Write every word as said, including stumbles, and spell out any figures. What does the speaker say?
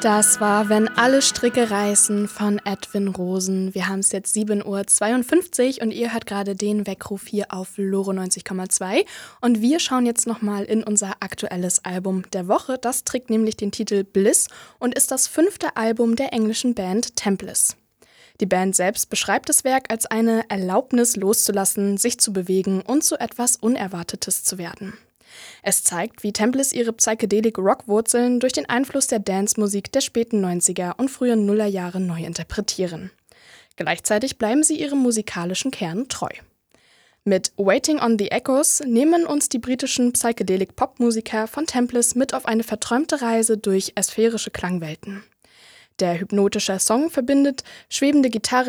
Das war Wenn alle Stricke reißen von Edwin Rosen. Wir haben es jetzt sieben Uhr zweiundfünfzig und ihr hört gerade den Weckruf hier auf Loro neunzig Komma zwei. Und wir schauen jetzt nochmal in unser aktuelles Album der Woche. Das trägt nämlich den Titel Bliss und ist das fünfte Album der englischen Band Templars. Die Band selbst beschreibt das Werk als eine Erlaubnis loszulassen, sich zu bewegen und zu etwas Unerwartetes zu werden. Es zeigt, wie Templars ihre Psychedelic-Rock-Wurzeln durch den Einfluss der Dance-Musik der späten neunziger und frühen Nullerjahre neu interpretieren. Gleichzeitig bleiben sie ihrem musikalischen Kern treu. Mit Waiting on the Echoes nehmen uns die britischen Psychedelic-Pop-Musiker von Templars mit auf eine verträumte Reise durch ästherische Klangwelten. Der hypnotische Song verbindet schwebende Gitarren